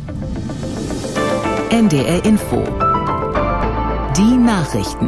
NDR Info. Die Nachrichten.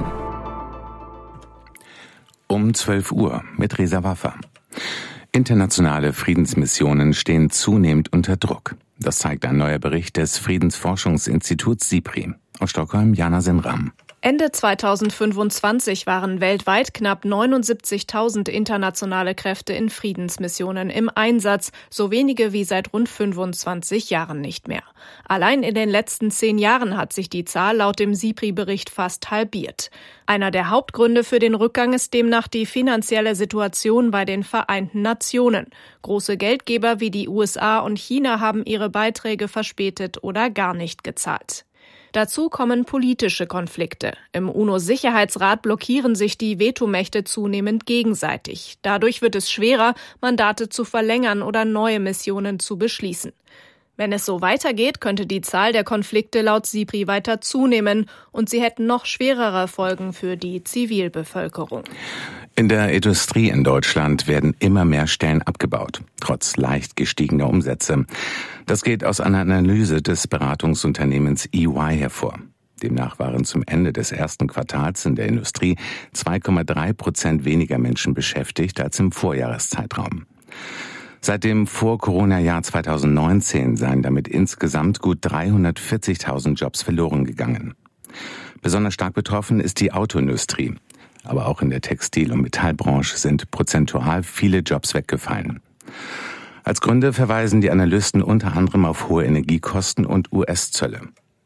Um 12 Uhr mit Reza Waffa. Internationale Friedensmissionen stehen zunehmend unter Druck. Das zeigt ein neuer Bericht des Friedensforschungsinstituts SIPRI. Aus Stockholm, Jana Senram. Ende 2025 waren weltweit knapp 79.000 internationale Kräfte in Friedensmissionen im Einsatz, so wenige wie seit rund 25 Jahren nicht mehr. Allein in den letzten 10 Jahren hat sich die Zahl laut dem SIPRI-Bericht fast halbiert. Einer der Hauptgründe für den Rückgang ist demnach die finanzielle Situation bei den Vereinten Nationen. Große Geldgeber wie die USA und China haben ihre Beiträge verspätet oder gar nicht gezahlt. Dazu kommen politische Konflikte. Im UNO-Sicherheitsrat blockieren sich die Vetomächte zunehmend gegenseitig. Dadurch wird es schwerer, Mandate zu verlängern oder neue Missionen zu beschließen. Wenn es so weitergeht, könnte die Zahl der Konflikte laut SIPRI weiter zunehmen und sie hätten noch schwerere Folgen für die Zivilbevölkerung. In der Industrie in Deutschland werden immer mehr Stellen abgebaut, trotz leicht gestiegener Umsätze. Das geht aus einer Analyse des Beratungsunternehmens EY hervor. Demnach waren zum Ende des ersten Quartals in der Industrie 2,3% weniger Menschen beschäftigt als im Vorjahreszeitraum. Seit dem Vor-Corona-Jahr 2019 seien damit insgesamt gut 340.000 Jobs verloren gegangen. Besonders stark betroffen ist die Autoindustrie. Aber auch in der Textil- und Metallbranche sind prozentual viele Jobs weggefallen. Als Gründe verweisen die Analysten unter anderem auf hohe Energiekosten und US-Zölle.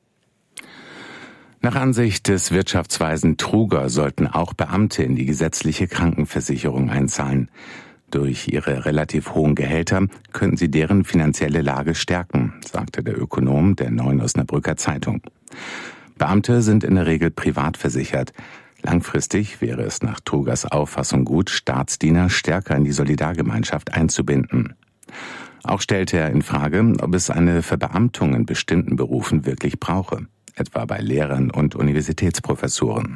Nach Ansicht des Wirtschaftsweisen Truger sollten auch Beamte in die gesetzliche Krankenversicherung einzahlen. Durch ihre relativ hohen Gehälter könnten sie deren finanzielle Lage stärken, sagte der Ökonom der Neuen Osnabrücker Zeitung. Beamte sind in der Regel privat versichert. Langfristig wäre es nach Trugers Auffassung gut, Staatsdiener stärker in die Solidargemeinschaft einzubinden. Auch stellte er in Frage, ob es eine Verbeamtung in bestimmten Berufen wirklich brauche, etwa bei Lehrern und Universitätsprofessoren.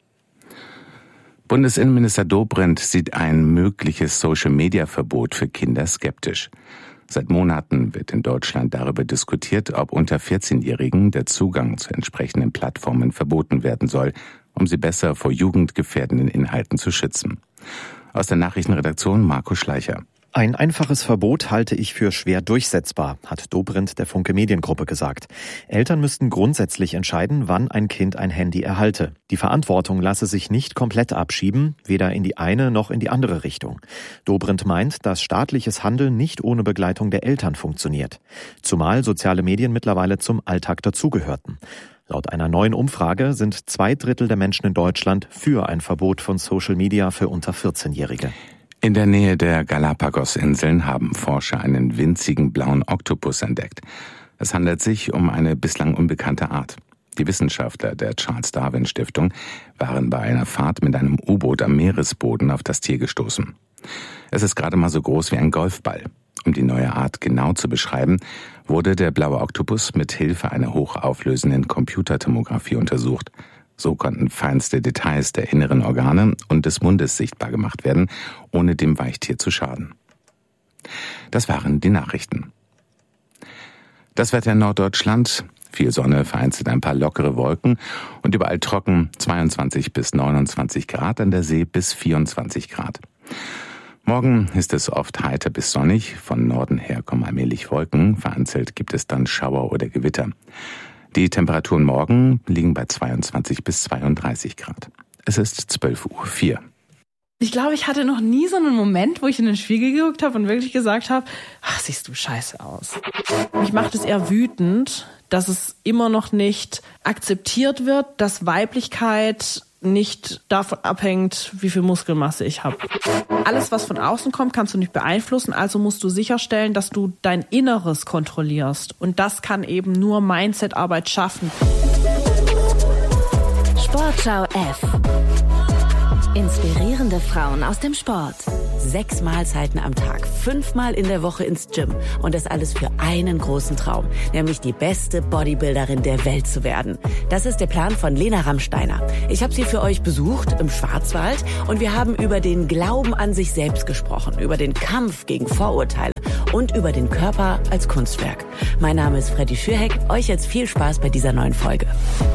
Bundesinnenminister Dobrindt sieht ein mögliches Social-Media-Verbot für Kinder skeptisch. Seit Monaten wird in Deutschland darüber diskutiert, ob unter 14-Jährigen der Zugang zu entsprechenden Plattformen verboten werden soll, um sie besser vor jugendgefährdenden Inhalten zu schützen. Aus der Nachrichtenredaktion Marco Schleicher. Ein einfaches Verbot halte ich für schwer durchsetzbar, hat Dobrindt der Funke Mediengruppe gesagt. Eltern müssten grundsätzlich entscheiden, wann ein Kind ein Handy erhalte. Die Verantwortung lasse sich nicht komplett abschieben, weder in die eine noch in die andere Richtung. Dobrindt meint, dass staatliches Handeln nicht ohne Begleitung der Eltern funktioniert. Zumal soziale Medien mittlerweile zum Alltag dazugehörten. Laut einer neuen Umfrage sind 2/3 der Menschen in Deutschland für ein Verbot von Social Media für unter 14-Jährige. In der Nähe der Galapagos-Inseln haben Forscher einen winzigen blauen Oktopus entdeckt. Es handelt sich um eine bislang unbekannte Art. Die Wissenschaftler der Charles-Darwin-Stiftung waren bei einer Fahrt mit einem U-Boot am Meeresboden auf das Tier gestoßen. Es ist gerade mal so groß wie ein Golfball. Um die neue Art genau zu beschreiben, wurde der blaue Oktopus mit Hilfe einer hochauflösenden Computertomographie untersucht. So konnten feinste Details der inneren Organe und des Mundes sichtbar gemacht werden, ohne dem Weichtier zu schaden. Das waren die Nachrichten. Das Wetter in Norddeutschland: viel Sonne, vereinzelt ein paar lockere Wolken und überall trocken, 22 bis 29 Grad, an der See bis 24 Grad. Morgen ist es oft heiter bis sonnig, von Norden her kommen allmählich Wolken, vereinzelt gibt es dann Schauer oder Gewitter. Die Temperaturen morgen liegen bei 22 bis 32 Grad. Es ist 12:04 Uhr. Ich glaube, ich hatte noch nie so einen Moment, wo ich in den Spiegel geguckt habe und wirklich gesagt habe, ach, siehst du scheiße aus. Mich macht es eher wütend, dass es immer noch nicht akzeptiert wird, dass Weiblichkeit nicht davon abhängt, wie viel Muskelmasse ich habe. Alles, was von außen kommt, kannst du nicht beeinflussen, also musst du sicherstellen, dass du dein Inneres kontrollierst. Und das kann eben nur Mindset-Arbeit schaffen. Sportschau F. Inspirierende Frauen aus dem Sport. 6 Mahlzeiten am Tag, 5-mal in der Woche ins Gym. Und das alles für einen großen Traum, nämlich die beste Bodybuilderin der Welt zu werden. Das ist der Plan von Lena Rammsteiner. Ich habe sie für euch besucht im Schwarzwald und wir haben über den Glauben an sich selbst gesprochen, über den Kampf gegen Vorurteile und über den Körper als Kunstwerk. Mein Name ist Freddy Schürheck. Euch jetzt viel Spaß bei dieser neuen Folge.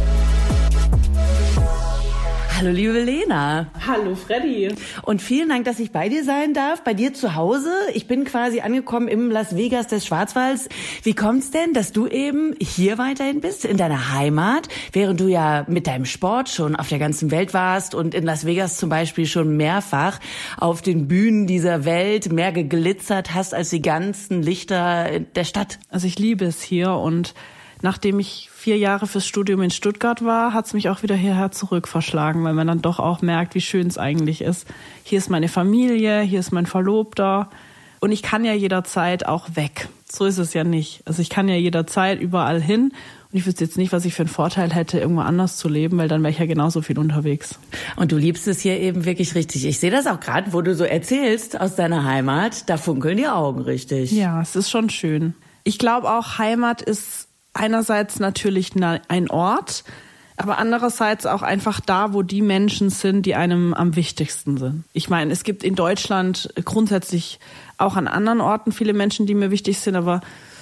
Hallo liebe Lena. Hallo Freddy. Und vielen Dank, dass ich bei dir sein darf, bei dir zu Hause. Ich bin quasi angekommen im Las Vegas des Schwarzwalds. Wie kommt's denn, dass du eben hier weiterhin bist, in deiner Heimat, während du ja mit deinem Sport schon auf der ganzen Welt warst und in Las Vegas zum Beispiel schon mehrfach auf den Bühnen dieser Welt mehr geglitzert hast als die ganzen Lichter der Stadt? Also ich liebe es hier und nachdem ich 4 Jahre fürs Studium in Stuttgart war, hat es mich auch wieder hierher zurück verschlagen, weil man dann doch auch merkt, wie schön es eigentlich ist. Hier ist meine Familie, hier ist mein Verlobter und ich kann ja jederzeit auch weg. So ist es ja nicht. Also ich kann ja jederzeit überall hin und ich wüsste jetzt nicht, was ich für einen Vorteil hätte, irgendwo anders zu leben, weil dann wäre ich ja genauso viel unterwegs. Und du liebst es hier eben wirklich richtig. Ich sehe das auch gerade, wo du so erzählst aus deiner Heimat, da funkeln die Augen richtig. Ja, es ist schon schön. Ich glaube auch, Heimat ist einerseits natürlich ein Ort, aber andererseits auch einfach da, wo die Menschen sind, die einem am wichtigsten sind. Ich meine, es gibt in Deutschland grundsätzlich auch an anderen Orten viele Menschen, die mir wichtig sind, aber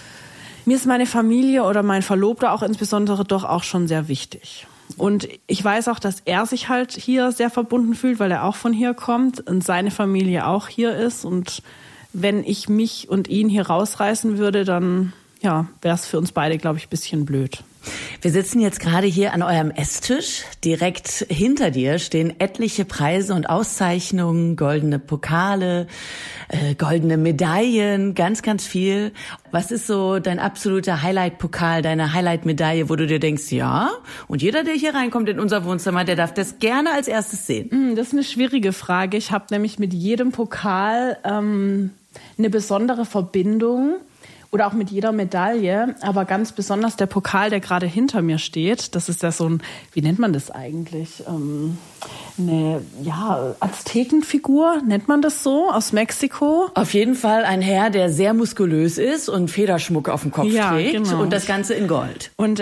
mir ist meine Familie oder mein Verlobter auch insbesondere doch auch schon sehr wichtig. Und ich weiß auch, dass er sich halt hier sehr verbunden fühlt, weil er auch von hier kommt und seine Familie auch hier ist. Und wenn ich mich und ihn hier rausreißen würde, dann wäre es für uns beide, glaube ich, ein bisschen blöd. Wir sitzen jetzt gerade hier an eurem Esstisch. Direkt hinter dir stehen etliche Preise und Auszeichnungen, goldene Pokale, goldene Medaillen, ganz, ganz viel. Was ist so dein absoluter Highlight-Pokal, deine Highlight-Medaille, wo du dir denkst, ja, und jeder, der hier reinkommt in unser Wohnzimmer, der darf das gerne als erstes sehen? Das ist eine schwierige Frage. Ich habe nämlich mit jedem Pokal eine besondere Verbindung. Oder auch mit jeder Medaille, aber ganz besonders der Pokal, der gerade hinter mir steht. Das ist ja so ein, wie nennt man das eigentlich? Eine Aztekenfigur, nennt man das so, aus Mexiko. Auf jeden Fall ein Herr, der sehr muskulös ist und Federschmuck auf dem Kopf trägt. Genau. Und das Ganze in Gold. Und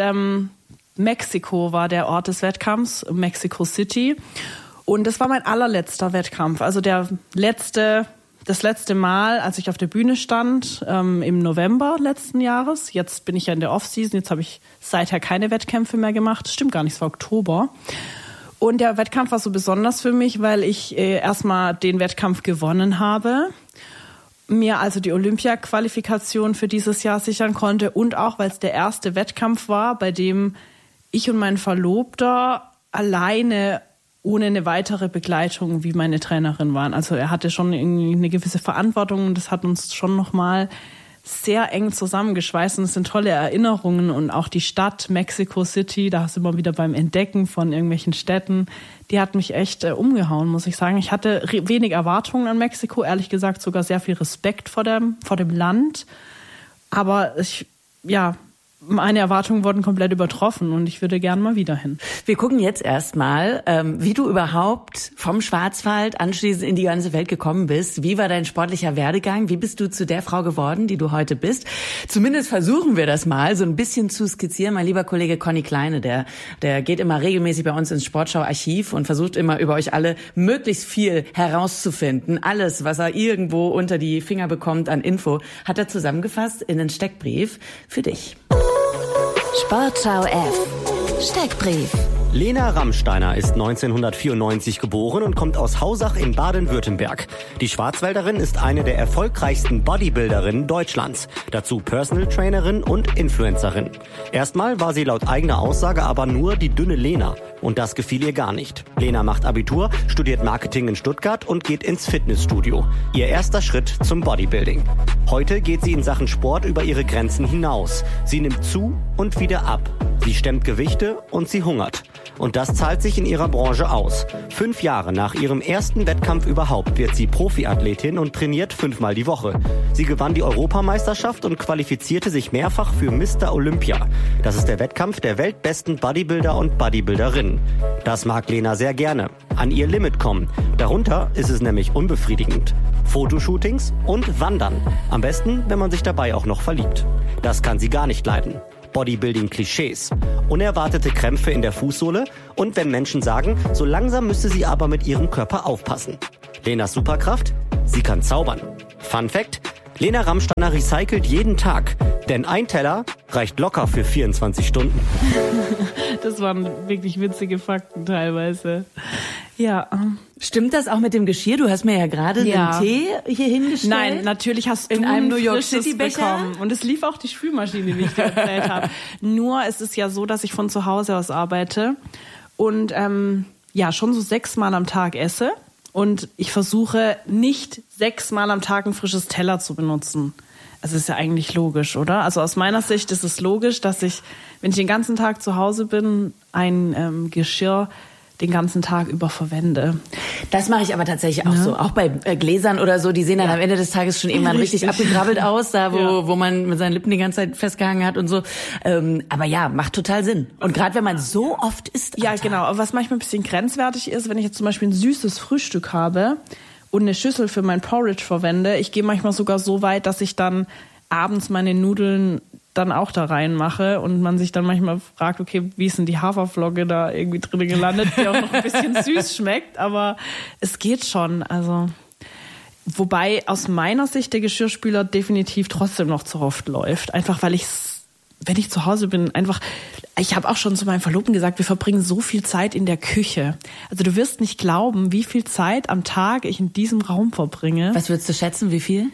Mexiko war der Ort des Wettkampfs, Mexico City. Und das war mein allerletzter Wettkampf, also das letzte Mal, als ich auf der Bühne stand, im November letzten Jahres. Jetzt bin ich ja in der Off-Season, jetzt habe ich seither keine Wettkämpfe mehr gemacht. Stimmt gar nicht, es war Oktober. Und der Wettkampf war so besonders für mich, weil ich erstmal den Wettkampf gewonnen habe, mir also die Olympia-Qualifikation für dieses Jahr sichern konnte und auch, weil es der erste Wettkampf war, bei dem ich und mein Verlobter alleine ohne eine weitere Begleitung wie meine Trainerin waren. Also er hatte schon irgendwie eine gewisse Verantwortung und das hat uns schon nochmal sehr eng zusammengeschweißt und es sind tolle Erinnerungen und auch die Stadt Mexico City, da sind wir wieder beim Entdecken von irgendwelchen Städten, die hat mich echt umgehauen, muss ich sagen. Ich hatte wenig Erwartungen an Mexiko, ehrlich gesagt sogar sehr viel Respekt vor dem Land, aber meine Erwartungen wurden komplett übertroffen und ich würde gern mal wieder hin. Wir gucken jetzt erstmal, wie du überhaupt vom Schwarzwald anschließend in die ganze Welt gekommen bist. Wie war dein sportlicher Werdegang? Wie bist du zu der Frau geworden, die du heute bist? Zumindest versuchen wir das mal so ein bisschen zu skizzieren. Mein lieber Kollege Conny Kleine, der geht immer regelmäßig bei uns ins Sportschau-Archiv und versucht immer über euch alle möglichst viel herauszufinden. Alles, was er irgendwo unter die Finger bekommt an Info, hat er zusammengefasst in einen Steckbrief für dich. Sportschau F. Steckbrief. Lena Rammsteiner ist 1994 geboren und kommt aus Hausach in Baden-Württemberg. Die Schwarzwälderin ist eine der erfolgreichsten Bodybuilderinnen Deutschlands. Dazu Personal Trainerin und Influencerin. Erstmal war sie laut eigener Aussage aber nur die dünne Lena. Und das gefiel ihr gar nicht. Lena macht Abitur, studiert Marketing in Stuttgart und geht ins Fitnessstudio. Ihr erster Schritt zum Bodybuilding. Heute geht sie in Sachen Sport über ihre Grenzen hinaus. Sie nimmt zu und wieder ab. Sie stemmt Gewichte und sie hungert. Und das zahlt sich in ihrer Branche aus. 5 Jahre nach ihrem ersten Wettkampf überhaupt wird sie Profiathletin und trainiert 5-mal die Woche. Sie gewann die Europameisterschaft und qualifizierte sich mehrfach für Mr. Olympia. Das ist der Wettkampf der weltbesten Bodybuilder und Bodybuilderinnen. Das mag Lena sehr gerne. An ihr Limit kommen. Darunter ist es nämlich unbefriedigend. Fotoshootings und Wandern. Am besten, wenn man sich dabei auch noch verliebt. Das kann sie gar nicht leiden. Bodybuilding-Klischees, unerwartete Krämpfe in der Fußsohle und wenn Menschen sagen, so langsam müsste sie aber mit ihrem Körper aufpassen. Lenas Superkraft? Sie kann zaubern. Fun Fact: Lena Rammsteiner recycelt jeden Tag, denn ein Teller reicht locker für 24 Stunden. Das waren wirklich witzige Fakten teilweise. Ja. Stimmt das auch mit dem Geschirr? Du hast mir ja gerade den Tee hier hingestellt. Nein, natürlich hast du in einem New York City Becher bekommen. Und es lief auch die Spülmaschine, wie ich dir erzählt habe. Nur es ist ja so, dass ich von zu Hause aus arbeite und schon so 6 Mal am Tag esse. Und ich versuche nicht 6 Mal am Tag ein frisches Teller zu benutzen. Also ist ja eigentlich logisch, oder? Also aus meiner Sicht ist es logisch, dass ich, wenn ich den ganzen Tag zu Hause bin, ein Geschirr den ganzen Tag über verwende. Das mache ich aber tatsächlich auch so. Auch bei Gläsern oder so, die sehen dann am Ende des Tages schon irgendwann richtig abgegrabbelt aus, da wo man mit seinen Lippen die ganze Zeit festgehangen hat und so. Aber ja, macht total Sinn. Und gerade wenn man so oft isst. Ja, genau. Aber was manchmal ein bisschen grenzwertig ist, wenn ich jetzt zum Beispiel ein süßes Frühstück habe und eine Schüssel für mein Porridge verwende, ich gehe manchmal sogar so weit, dass ich dann abends meine Nudeln dann auch da reinmache und man sich dann manchmal fragt, okay, wie ist denn die Haferflocke da irgendwie drin gelandet, die auch noch ein bisschen süß schmeckt, aber es geht schon, also wobei aus meiner Sicht der Geschirrspüler definitiv trotzdem noch zu oft läuft, einfach weil wenn ich zu Hause bin, ich habe auch schon zu meinem Verlobten gesagt, wir verbringen so viel Zeit in der Küche. Also du wirst nicht glauben, wie viel Zeit am Tag ich in diesem Raum verbringe. Was würdest du schätzen, wie viel?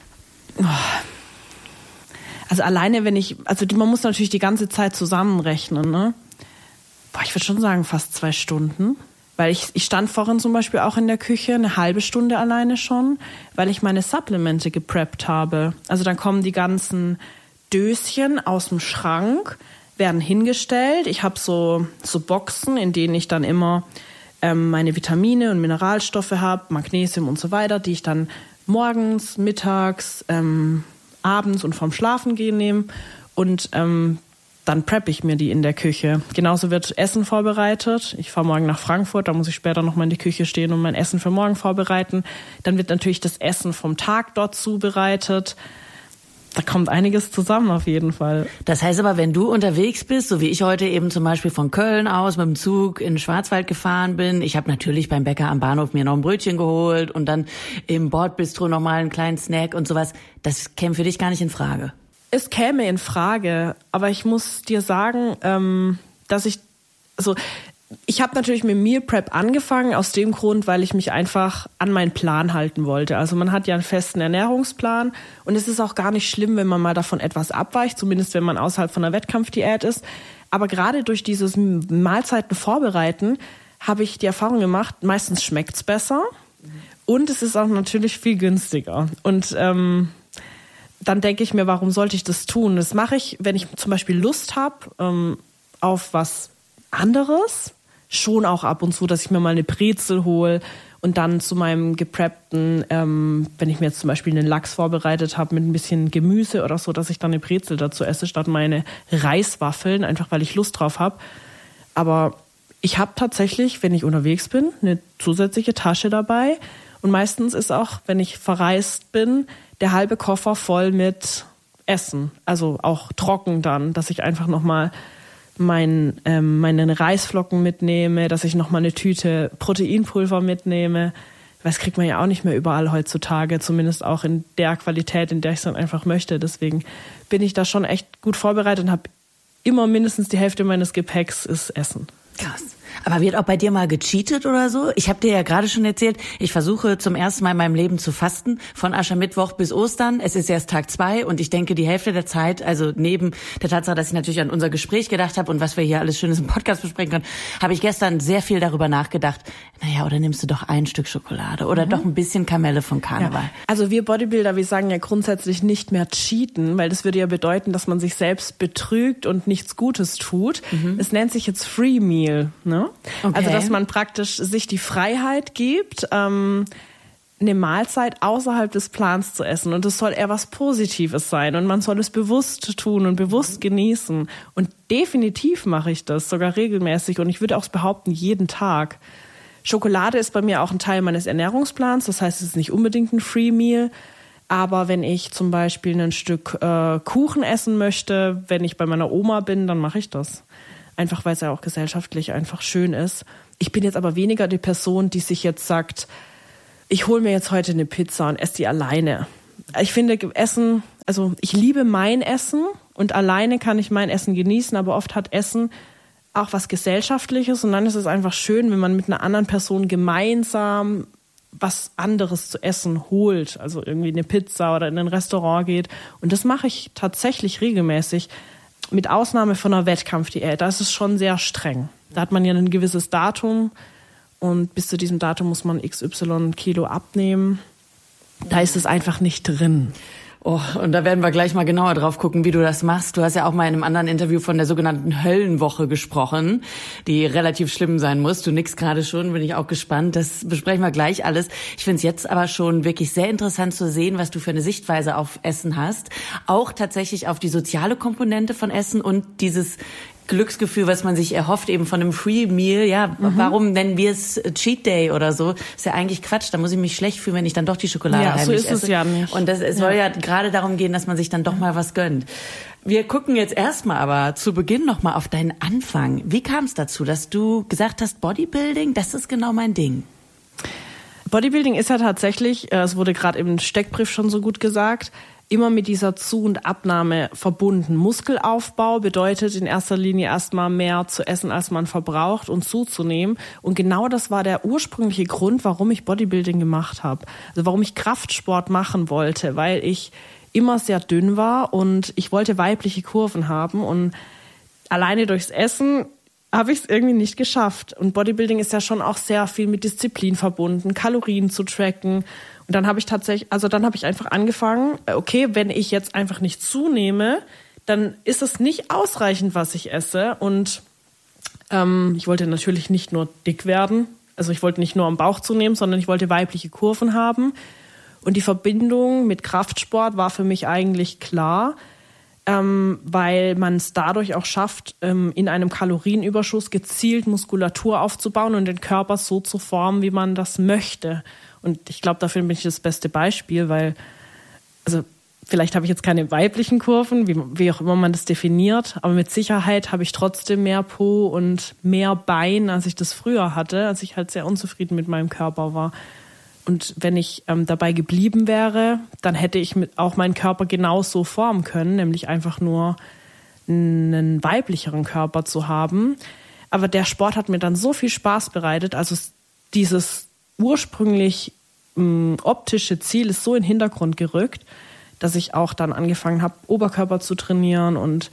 Also alleine, man muss natürlich die ganze Zeit zusammenrechnen, ne? Ich würde schon sagen, fast 2 Stunden. Weil ich stand vorhin zum Beispiel auch in der Küche, eine halbe Stunde alleine schon, weil ich meine Supplemente gepreppt habe. Also dann kommen die ganzen Döschen aus dem Schrank, werden hingestellt. Ich habe so Boxen, in denen ich dann immer meine Vitamine und Mineralstoffe habe, Magnesium und so weiter, die ich dann morgens, mittags, abends und vorm Schlafengehen nehme und dann preppe ich mir die in der Küche. Genauso wird Essen vorbereitet. Ich fahre morgen nach Frankfurt, da muss ich später noch mal in die Küche stehen und mein Essen für morgen vorbereiten. Dann wird natürlich das Essen vom Tag dort zubereitet. Da kommt einiges zusammen auf jeden Fall. Das heißt aber, wenn du unterwegs bist, so wie ich heute eben zum Beispiel von Köln aus mit dem Zug in den Schwarzwald gefahren bin, ich habe natürlich beim Bäcker am Bahnhof mir noch ein Brötchen geholt und dann im Bordbistro noch mal einen kleinen Snack und sowas. Das käme für dich gar nicht in Frage. Es käme in Frage, aber ich muss dir sagen, dass ich habe natürlich mit Meal Prep angefangen, aus dem Grund, weil ich mich einfach an meinen Plan halten wollte. Also man hat ja einen festen Ernährungsplan und es ist auch gar nicht schlimm, wenn man mal davon etwas abweicht, zumindest wenn man außerhalb von einer Wettkampfdiät ist. Aber gerade durch dieses Mahlzeiten vorbereiten habe ich die Erfahrung gemacht, meistens schmeckt's besser und es ist auch natürlich viel günstiger. Und dann denke ich mir, warum sollte ich das tun? Das mache ich, wenn ich zum Beispiel Lust habe auf was anderes, schon auch ab und zu, dass ich mir mal eine Brezel hole und dann zu meinem gepreppten, wenn ich mir jetzt zum Beispiel einen Lachs vorbereitet habe mit ein bisschen Gemüse oder so, dass ich dann eine Brezel dazu esse, statt meine Reiswaffeln, einfach weil ich Lust drauf habe. Aber ich habe tatsächlich, wenn ich unterwegs bin, eine zusätzliche Tasche dabei und meistens ist auch, wenn ich verreist bin, der halbe Koffer voll mit Essen, also auch trocken dann, dass ich einfach nochmal meine Reisflocken mitnehme, dass ich nochmal eine Tüte Proteinpulver mitnehme. Das kriegt man ja auch nicht mehr überall heutzutage, zumindest auch in der Qualität, in der ich es dann einfach möchte. Deswegen bin ich da schon echt gut vorbereitet und habe immer mindestens die Hälfte meines Gepäcks ist Essen. Krass. Aber wird auch bei dir mal gecheatet oder so? Ich habe dir ja gerade schon erzählt, ich versuche zum ersten Mal in meinem Leben zu fasten, von Aschermittwoch bis Ostern. Es ist erst Tag 2 und ich denke, die Hälfte der Zeit, also neben der Tatsache, dass ich natürlich an unser Gespräch gedacht habe und was wir hier alles Schönes im Podcast besprechen können, habe ich gestern sehr viel darüber nachgedacht. Naja, oder nimmst du doch ein Stück Schokolade oder doch ein bisschen Kamelle vom Karneval. Ja. Also wir Bodybuilder, wir sagen ja grundsätzlich nicht mehr cheaten, weil das würde ja bedeuten, dass man sich selbst betrügt und nichts Gutes tut. Es nennt sich jetzt Free Meal, ne? Okay. Also dass man praktisch sich die Freiheit gibt, eine Mahlzeit außerhalb des Plans zu essen. Und es soll eher was Positives sein. Und man soll es bewusst tun und bewusst genießen. Und definitiv mache ich das, sogar regelmäßig. Und ich würde auch behaupten, jeden Tag. Schokolade ist bei mir auch ein Teil meines Ernährungsplans, das heißt, es ist nicht unbedingt ein Free Meal. Aber wenn ich zum Beispiel ein Stück Kuchen essen möchte, wenn ich bei meiner Oma bin, dann mache ich das. Einfach, weil es ja auch gesellschaftlich einfach schön ist. Ich bin jetzt aber weniger die Person, die sich jetzt sagt, ich hole mir jetzt heute eine Pizza und esse die alleine. Ich finde Essen, also ich liebe mein Essen und alleine kann ich mein Essen genießen, aber oft hat Essen auch was Gesellschaftliches und dann ist es einfach schön, wenn man mit einer anderen Person gemeinsam was anderes zu essen holt, also irgendwie eine Pizza oder in ein Restaurant geht. Und das mache ich tatsächlich regelmäßig, mit Ausnahme von einer Wettkampfdiät. Da ist es schon sehr streng. Da hat man ja ein gewisses Datum und bis zu diesem Datum muss man XY Kilo abnehmen. Da ist es einfach nicht drin. Oh, und da werden wir gleich mal genauer drauf gucken, wie du das machst. Du hast ja auch mal in einem anderen Interview von der sogenannten Höllenwoche gesprochen, die relativ schlimm sein muss. Du nickst gerade schon, bin ich auch gespannt. Das besprechen wir gleich alles. Ich finde es jetzt aber schon wirklich sehr interessant zu sehen, was du für eine Sichtweise auf Essen hast. Auch tatsächlich auf die soziale Komponente von Essen und dieses Glücksgefühl, was man sich erhofft eben von einem Free Meal. Ja, warum nennen wir es Cheat Day oder so? Ist ja eigentlich Quatsch. Da muss ich mich schlecht fühlen, wenn ich dann doch die Schokolade heimlich esse. Ja, so ist es ja nicht. Und es soll ja gerade darum gehen, dass man sich dann doch mal was gönnt. Wir gucken jetzt erstmal aber zu Beginn noch mal auf deinen Anfang. Wie kam es dazu, dass du gesagt hast, Bodybuilding, das ist genau mein Ding? Bodybuilding ist ja tatsächlich, es wurde gerade im Steckbrief schon so gut gesagt, immer mit dieser Zu- und Abnahme verbunden. Muskelaufbau bedeutet in erster Linie erstmal mehr zu essen, als man verbraucht und zuzunehmen. Und genau das war der ursprüngliche Grund, warum ich Bodybuilding gemacht habe. Also warum ich Kraftsport machen wollte, weil ich immer sehr dünn war und ich wollte weibliche Kurven haben. Und alleine durchs Essen habe ich es irgendwie nicht geschafft. Und Bodybuilding ist ja schon auch sehr viel mit Disziplin verbunden, Kalorien zu tracken. Und dann habe ich einfach angefangen, okay, wenn ich jetzt einfach nicht zunehme, dann ist es nicht ausreichend, was ich esse. Und ich wollte natürlich nicht nur dick werden, also ich wollte nicht nur am Bauch zunehmen, sondern ich wollte weibliche Kurven haben. Und die Verbindung mit Kraftsport war für mich eigentlich klar, weil man es dadurch auch schafft, in einem Kalorienüberschuss gezielt Muskulatur aufzubauen und den Körper so zu formen, wie man das möchte. Und ich glaube, dafür bin ich das beste Beispiel, weil, also vielleicht habe ich jetzt keine weiblichen Kurven, wie auch immer man das definiert, aber mit Sicherheit habe ich trotzdem mehr Po und mehr Bein, als ich das früher hatte, als ich halt sehr unzufrieden mit meinem Körper war. Und wenn ich dabei geblieben wäre, dann hätte ich auch meinen Körper genauso formen können, nämlich einfach nur einen weiblicheren Körper zu haben. Aber der Sport hat mir dann so viel Spaß bereitet, also dieses ursprünglich optische Ziel ist so in den Hintergrund gerückt, dass ich auch dann angefangen habe, Oberkörper zu trainieren und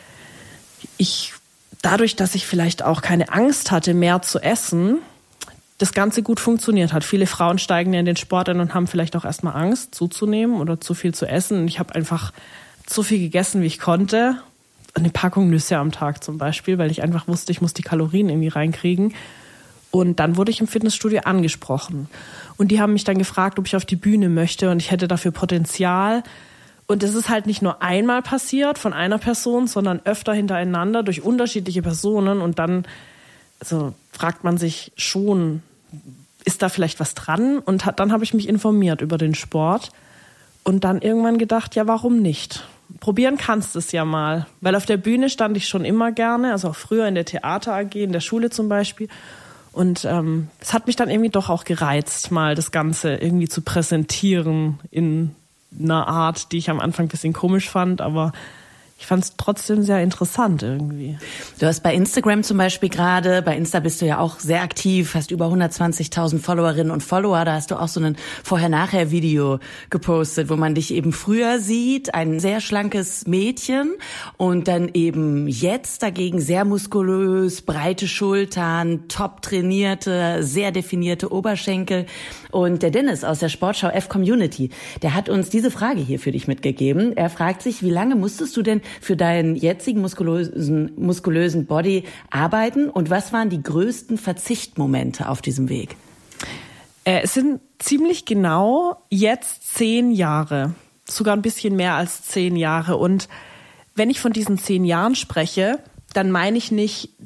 dadurch, dass ich vielleicht auch keine Angst hatte, mehr zu essen, das Ganze gut funktioniert hat. Viele Frauen steigen ja in den Sport ein und haben vielleicht auch erstmal Angst, zuzunehmen oder zu viel zu essen. Und ich habe einfach so viel gegessen, wie ich konnte. Eine Packung Nüsse am Tag zum Beispiel, weil ich einfach wusste, ich muss die Kalorien irgendwie reinkriegen. Und dann wurde ich im Fitnessstudio angesprochen. Und die haben mich dann gefragt, ob ich auf die Bühne möchte und ich hätte dafür Potenzial. Und das ist halt nicht nur einmal passiert von einer Person, sondern öfter hintereinander durch unterschiedliche Personen. Und dann fragt man sich schon, ist da vielleicht was dran? Und dann habe ich mich informiert über den Sport und dann irgendwann gedacht, ja, warum nicht? Probieren kannst du es ja mal. Weil auf der Bühne stand ich schon immer gerne, also auch früher in der Theater AG, in der Schule zum Beispiel. Und es hat mich dann irgendwie doch auch gereizt, mal das Ganze irgendwie zu präsentieren in einer Art, die ich am Anfang ein bisschen komisch fand, aber ich fand es trotzdem sehr interessant irgendwie. Du hast bei Instagram zum Beispiel gerade, bei Insta bist du ja auch sehr aktiv, hast über 120.000 Followerinnen und Follower. Da hast du auch so ein Vorher-Nachher-Video gepostet, wo man dich eben früher sieht, ein sehr schlankes Mädchen und dann eben jetzt dagegen sehr muskulös, breite Schultern, top trainierte, sehr definierte Oberschenkel. Und der Dennis aus der Sportschau F-Community, der hat uns diese Frage hier für dich mitgegeben. Er fragt sich, wie lange musstest du denn für deinen jetzigen muskulösen Body arbeiten und was waren die größten Verzichtmomente auf diesem Weg? Es sind ziemlich genau jetzt 10 Jahre, sogar ein bisschen mehr als 10 Jahre. Und wenn ich von diesen 10 Jahren spreche, dann meine ich nicht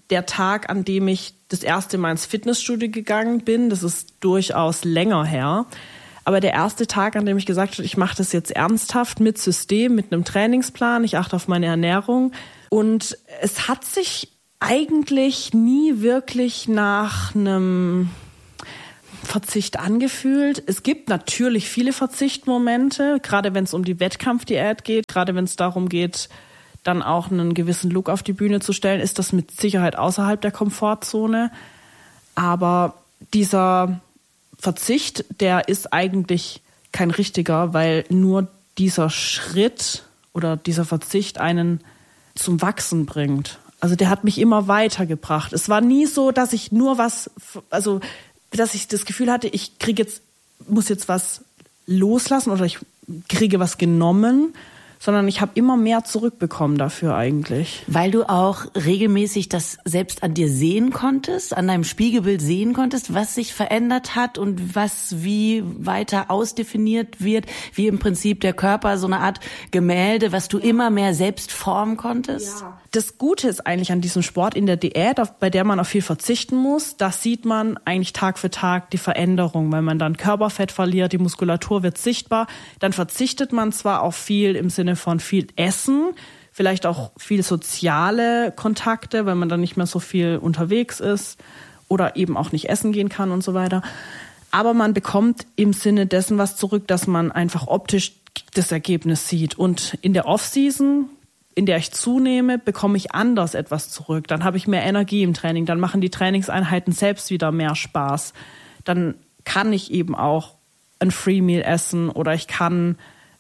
der Tag, an dem ich das erste Mal ins Fitnessstudio gegangen bin. Das ist durchaus länger her. Aber der erste Tag, an dem ich gesagt habe, ich mache das jetzt ernsthaft mit System, mit einem Trainingsplan, ich achte auf meine Ernährung. Und es hat sich eigentlich nie wirklich nach einem Verzicht angefühlt. Es gibt natürlich viele Verzichtmomente, gerade wenn es um die Wettkampfdiät geht, gerade wenn es darum geht, dann auch einen gewissen Look auf die Bühne zu stellen, ist das mit Sicherheit außerhalb der Komfortzone. Aber dieser Verzicht, der ist eigentlich kein richtiger, weil nur dieser Schritt oder dieser Verzicht einen zum Wachsen bringt. Also der hat mich immer weitergebracht. Es war nie so, dass ich nur dass ich das Gefühl hatte, ich muss jetzt was loslassen oder ich kriege was genommen, sondern ich habe immer mehr zurückbekommen dafür eigentlich. Weil du auch regelmäßig das selbst an dir sehen konntest, an deinem Spiegelbild sehen konntest, was sich verändert hat und was wie weiter ausdefiniert wird, wie im Prinzip der Körper so eine Art Gemälde, was du immer mehr selbst formen konntest? Ja. Das Gute ist eigentlich an diesem Sport in der Diät, bei der man auf viel verzichten muss, da sieht man eigentlich Tag für Tag die Veränderung, weil man dann Körperfett verliert, die Muskulatur wird sichtbar, dann verzichtet man zwar auf viel im Sinne von viel Essen, vielleicht auch viel soziale Kontakte, weil man dann nicht mehr so viel unterwegs ist oder eben auch nicht essen gehen kann und so weiter. Aber man bekommt im Sinne dessen was zurück, dass man einfach optisch das Ergebnis sieht. Und in der Off-Season, in der ich zunehme, bekomme ich anders etwas zurück. Dann habe ich mehr Energie im Training, dann machen die Trainingseinheiten selbst wieder mehr Spaß. Dann kann ich eben auch ein Free Meal essen oder ich kann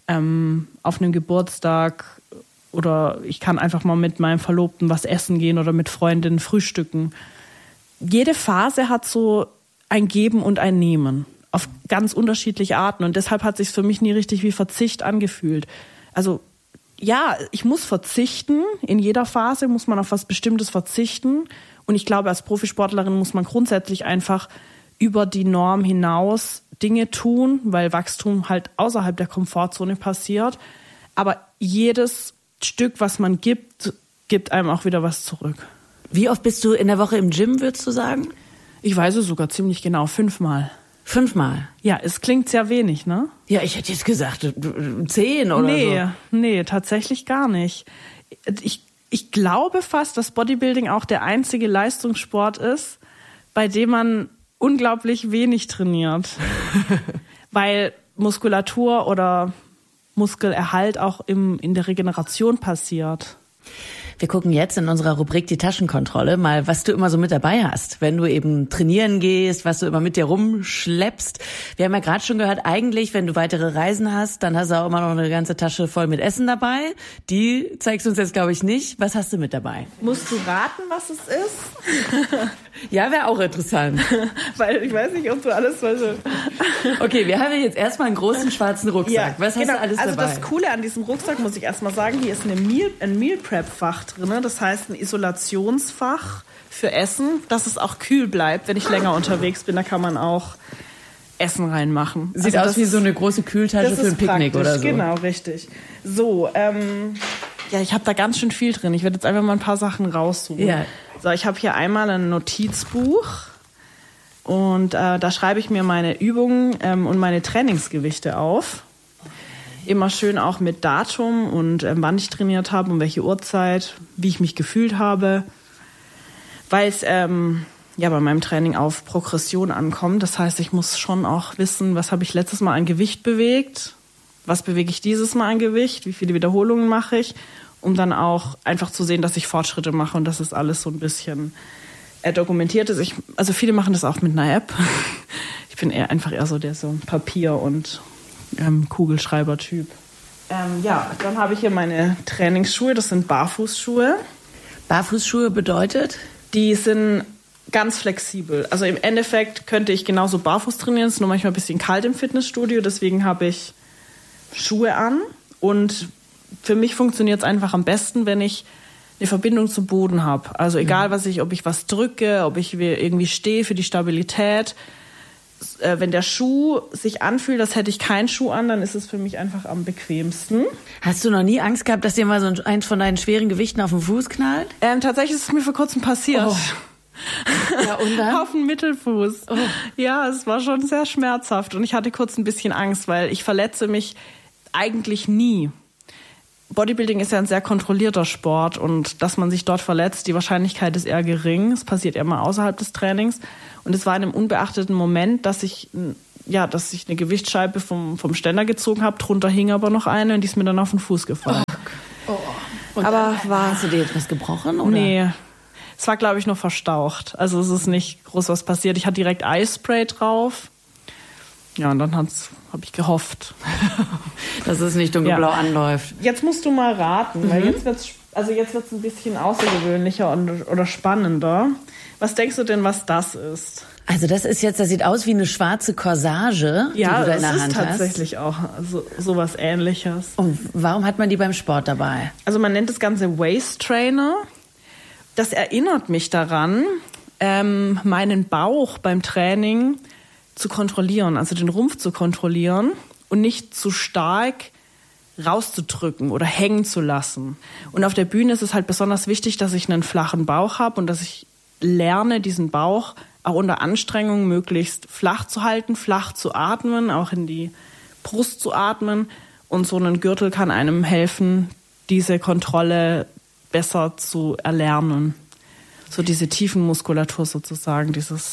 auf einem Geburtstag oder ich kann einfach mal mit meinem Verlobten was essen gehen oder mit Freundinnen frühstücken. Jede Phase hat so ein Geben und ein Nehmen auf ganz unterschiedliche Arten und deshalb hat es sich für mich nie richtig wie Verzicht angefühlt. Also ja, ich muss verzichten. In jeder Phase muss man auf was Bestimmtes verzichten und ich glaube, als Profisportlerin muss man grundsätzlich einfach über die Norm hinaus Dinge tun, weil Wachstum halt außerhalb der Komfortzone passiert. Aber jedes Stück, was man gibt, gibt einem auch wieder was zurück. Wie oft bist du in der Woche im Gym, würdest du sagen? Ich weiß es sogar ziemlich genau, 5-mal. 5-mal? Ja, es klingt sehr wenig, ne? Ja, ich hätte jetzt gesagt 10 oder so. Nee, tatsächlich gar nicht. Ich glaube fast, dass Bodybuilding auch der einzige Leistungssport ist, bei dem man unglaublich wenig trainiert, weil Muskulatur oder Muskelerhalt auch in der Regeneration passiert. Wir gucken jetzt in unserer Rubrik die Taschenkontrolle mal, was du immer so mit dabei hast, wenn du eben trainieren gehst, was du immer mit dir rumschleppst. Wir haben ja gerade schon gehört, eigentlich, wenn du weitere Reisen hast, dann hast du auch immer noch eine ganze Tasche voll mit Essen dabei. Die zeigst du uns jetzt, glaube ich, nicht. Was hast du mit dabei? Musst du raten, was es ist? Ja, wäre auch interessant. Weil ich weiß nicht, ob du alles weißt. Okay, wir haben jetzt erstmal einen großen schwarzen Rucksack. Ja, was hast du alles dabei? Also das Coole an diesem Rucksack, muss ich erstmal sagen, hier ist ein Meal Prep-Fach drin. Das heißt ein Isolationsfach für Essen, dass es auch kühl bleibt, wenn ich länger unterwegs bin. Da kann man auch Essen reinmachen. Sieht aus wie so eine große Kühltasche für ein Picknick oder so. Genau, richtig. So, ja, ich habe da ganz schön viel drin. Ich werde jetzt einfach mal ein paar Sachen raussuchen. Ja. So, ich habe hier einmal ein Notizbuch und da schreibe ich mir meine Übungen und meine Trainingsgewichte auf. Immer schön auch mit Datum und wann ich trainiert habe, um welche Uhrzeit, wie ich mich gefühlt habe. Weil es ja bei meinem Training auf Progression ankommt. Das heißt, ich muss schon auch wissen, was habe ich letztes Mal an Gewicht bewegt, was bewege ich dieses Mal an Gewicht, wie viele Wiederholungen mache ich, um dann auch einfach zu sehen, dass ich Fortschritte mache und dass es alles so ein bisschen dokumentiert ist. Also viele machen das auch mit einer App. Ich bin einfach eher so der so Papier- und Kugelschreiber-Typ. Ja, dann habe ich hier meine Trainingsschuhe, das sind Barfußschuhe. Barfußschuhe bedeutet? Die sind ganz flexibel. Also im Endeffekt könnte ich genauso barfuß trainieren, es ist nur manchmal ein bisschen kalt im Fitnessstudio, deswegen habe ich Schuhe an und für mich funktioniert es einfach am besten, wenn ich eine Verbindung zum Boden habe. Also egal, ob ich was drücke, ob ich irgendwie stehe für die Stabilität, wenn der Schuh sich anfühlt, als hätte ich keinen Schuh an, dann ist es für mich einfach am bequemsten. Hast du noch nie Angst gehabt, dass dir mal so eins von deinen schweren Gewichten auf den Fuß knallt? Tatsächlich ist es mir vor kurzem passiert. Oh. Ja, und dann? Auf den Mittelfuß. Oh. Ja, es war schon sehr schmerzhaft und ich hatte kurz ein bisschen Angst, weil ich verletze mich eigentlich nie. Bodybuilding ist ja ein sehr kontrollierter Sport und dass man sich dort verletzt, die Wahrscheinlichkeit ist eher gering. Es passiert eher mal außerhalb des Trainings. Und es war in einem unbeachteten Moment, dass ich eine Gewichtsscheibe vom Ständer gezogen habe, drunter hing aber noch eine und die ist mir dann auf den Fuß gefallen. Oh. Und aber hast du dir etwas gebrochen, oder? Nee. Es war, glaube ich, nur verstaucht. Also es ist nicht groß was passiert. Ich hatte direkt Eispray drauf. Ja, und dann habe ich gehofft. Dass es nicht dunkelblau anläuft. Jetzt musst du mal raten, weil jetzt wird's ein bisschen außergewöhnlicher oder spannender. Was denkst du denn, was das ist? Also das sieht aus wie eine schwarze Corsage, die du da in der Hand hast. Ja, das ist tatsächlich auch sowas Ähnliches. Und warum hat man die beim Sport dabei? Also man nennt das Ganze Waist Trainer. Das erinnert mich daran, meinen Bauch beim Training zu kontrollieren, also den Rumpf zu kontrollieren und nicht zu stark rauszudrücken oder hängen zu lassen. Und auf der Bühne ist es halt besonders wichtig, dass ich einen flachen Bauch habe und dass ich lerne, diesen Bauch auch unter Anstrengung möglichst flach zu halten, flach zu atmen, auch in die Brust zu atmen. Und so ein Gürtel kann einem helfen, diese Kontrolle besser zu erlernen. So diese Tiefenmuskulatur sozusagen,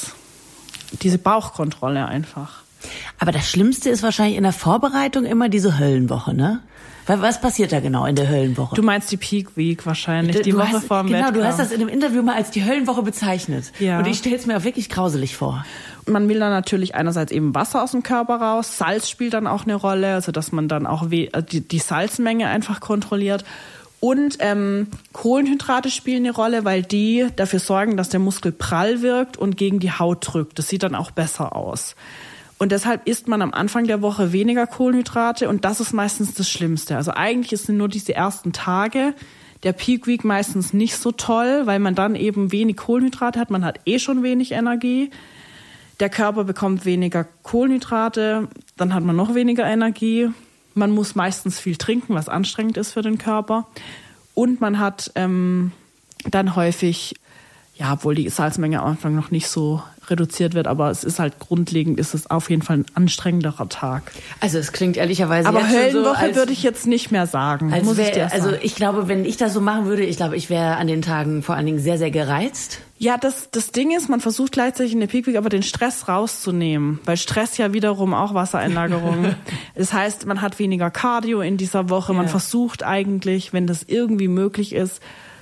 diese Bauchkontrolle einfach. Aber das Schlimmste ist wahrscheinlich in der Vorbereitung immer diese Höllenwoche, ne? Was passiert da genau in der Höllenwoche? Du meinst die Peak Week wahrscheinlich, die Woche vor dem Wettkampf. Genau, du hast das in einem Interview mal als die Höllenwoche bezeichnet. Ja. Und ich stelle es mir auch wirklich grauselig vor. Man will dann natürlich einerseits eben Wasser aus dem Körper raus, Salz spielt dann auch eine Rolle, also dass man dann auch die Salzmenge einfach kontrolliert. Und Kohlenhydrate spielen eine Rolle, weil die dafür sorgen, dass der Muskel prall wirkt und gegen die Haut drückt. Das sieht dann auch besser aus. Und deshalb isst man am Anfang der Woche weniger Kohlenhydrate und das ist meistens das Schlimmste. Also eigentlich sind nur diese ersten Tage der Peak Week meistens nicht so toll, weil man dann eben wenig Kohlenhydrate hat. Man hat schon wenig Energie. Der Körper bekommt weniger Kohlenhydrate, dann hat man noch weniger Energie. Man muss meistens viel trinken, was anstrengend ist für den Körper. Und man hat dann häufig, ja, obwohl die Salzmenge am Anfang noch nicht so reduziert wird, aber es ist halt grundlegend, ist es auf jeden Fall ein anstrengenderer Tag. Also es klingt ehrlicherweise aber jetzt Höllenwoche schon so, würde ich jetzt nicht mehr sagen. Muss ich dir sagen. Also ich glaube, wenn ich das so machen würde, ich wäre an den Tagen vor allen Dingen sehr, sehr gereizt. Ja, das Ding ist, man versucht gleichzeitig in der Peak Week aber den Stress rauszunehmen, weil Stress ja wiederum auch Wassereinlagerung. Das heißt, man hat weniger Cardio in dieser Woche. Man versucht eigentlich, wenn das irgendwie möglich ist,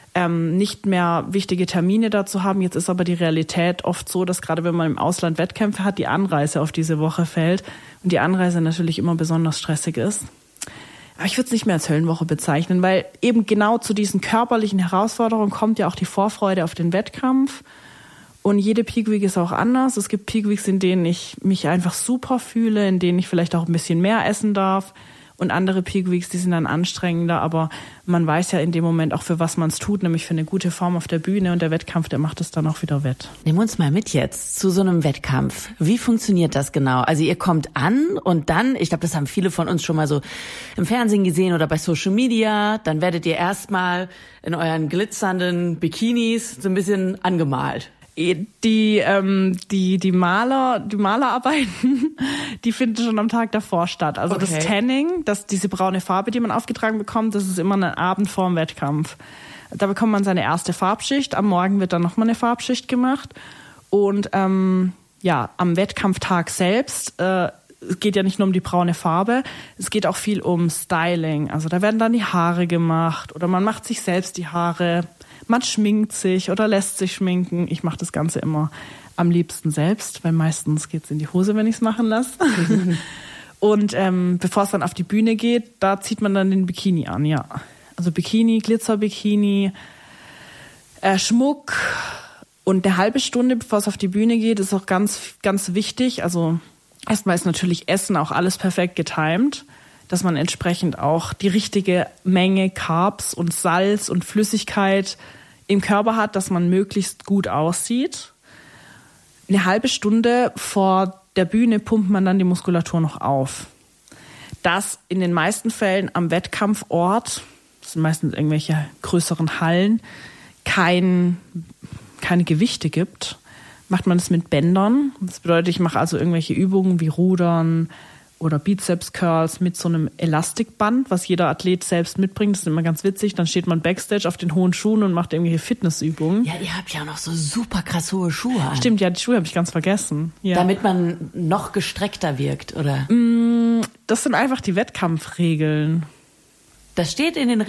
nicht mehr wichtige Termine dazu haben. Jetzt ist aber die Realität oft so, dass gerade wenn man im Ausland Wettkämpfe hat, die Anreise auf diese Woche fällt und die Anreise natürlich immer besonders stressig ist. Aber ich würde es nicht mehr als Höllenwoche bezeichnen, weil eben genau zu diesen körperlichen Herausforderungen kommt ja auch die Vorfreude auf den Wettkampf. Und jede Peak Week ist auch anders. Es gibt Peak Weeks, in denen ich mich einfach super fühle, in denen ich vielleicht auch ein bisschen mehr essen darf. Und andere Peak Weeks, die sind dann anstrengender, aber man weiß ja in dem Moment auch, für was man es tut, nämlich für eine gute Form auf der Bühne und der Wettkampf, der macht es dann auch wieder wett. Nehmen wir uns mal mit jetzt zu so einem Wettkampf. Wie funktioniert das genau? Also ihr kommt an und dann, ich glaube, das haben viele von uns schon mal so im Fernsehen gesehen oder bei Social Media, dann werdet ihr erstmal in euren glitzernden Bikinis so ein bisschen angemalt. Die Malerarbeiten, die finden schon am Tag davor statt. Also das Tanning, diese braune Farbe, die man aufgetragen bekommt, das ist immer ein Abend vor dem Wettkampf. Da bekommt man seine erste Farbschicht. Am Morgen wird dann nochmal eine Farbschicht gemacht. Und am Wettkampftag selbst, es geht ja nicht nur um die braune Farbe, es geht auch viel um Styling. Also da werden dann die Haare gemacht oder man macht sich selbst die Haare. Man schminkt sich oder lässt sich schminken. Ich mache das Ganze immer am liebsten selbst, weil meistens geht's in die Hose, wenn ich es machen lasse. Und bevor es dann auf die Bühne geht, da zieht man dann den Bikini an, ja. Also Bikini, Glitzerbikini, Schmuck. Und eine halbe Stunde, bevor es auf die Bühne geht, ist auch ganz, ganz wichtig. Also erstmal ist natürlich Essen auch alles perfekt getimed, dass man entsprechend auch die richtige Menge Carbs und Salz und Flüssigkeit im Körper hat, dass man möglichst gut aussieht. Eine halbe Stunde vor der Bühne pumpt man dann die Muskulatur noch auf. Das in den meisten Fällen am Wettkampfort, das sind meistens irgendwelche größeren Hallen, keine Gewichte gibt, macht man das mit Bändern. Das bedeutet, ich mache also irgendwelche Übungen wie Rudern oder Bizeps-Curls mit so einem Elastikband, was jeder Athlet selbst mitbringt. Das ist immer ganz witzig. Dann steht man Backstage auf den hohen Schuhen und macht irgendwelche Fitnessübungen. Ja, ihr habt ja auch noch so super krass hohe Schuhe an. Stimmt, ja, die Schuhe habe ich ganz vergessen. Ja. Damit man noch gestreckter wirkt, oder? Das sind einfach die Wettkampfregeln. Das steht in den